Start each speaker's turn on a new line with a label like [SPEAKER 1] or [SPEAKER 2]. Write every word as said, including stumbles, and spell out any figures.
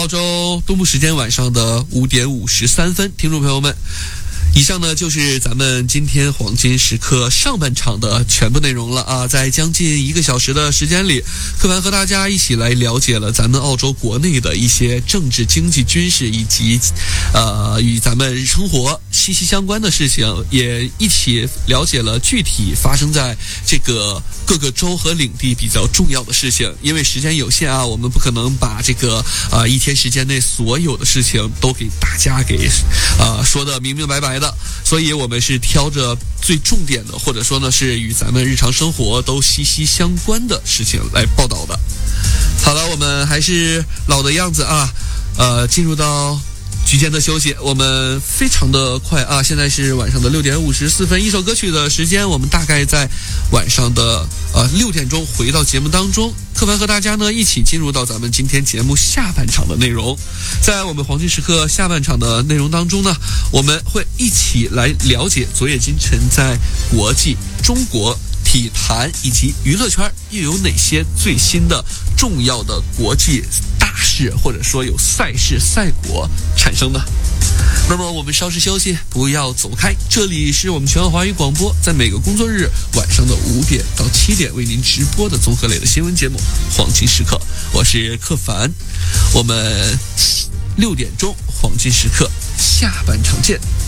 [SPEAKER 1] 澳洲东部时间晚上的五点五十三分，听众朋友们，以上呢就是咱们今天黄金时刻上半场的全部内容了啊！在将近一个小时的时间里，柯凡和大家一起来了解了咱们澳洲国内的一些政治、经济、军事以及呃与咱们生活息息相关的事情，也一起了解了具体发生在这个各个州和领地比较重要的事情。因为时间有限啊，我们不可能把这个呃一天时间内所有的事情都给大家给呃说得明明白白的，所以我们是挑着最重点的，或者说呢是与咱们日常生活都息息相关的事情来报道的。好了，我们还是老的样子啊，呃，进入到局间的休息，我们非常的快啊！现在是晚上的六点五十四分，一首歌曲的时间，我们大概在晚上的呃六点钟回到节目当中。柯凡和大家呢一起进入到咱们今天节目下半场的内容。在我们黄金时刻下半场的内容当中呢，我们会一起来了解昨夜今晨在国际、中国体坛以及娱乐圈又有哪些最新的重要的国际大事，或者说有赛事赛果产生的。那么我们稍事休息，不要走开，这里是我们全澳华语广播，在每个工作日晚上的五点到七点为您直播的综合类的新闻节目黄金时刻，我是柯凡，我们六点钟黄金时刻下半场见。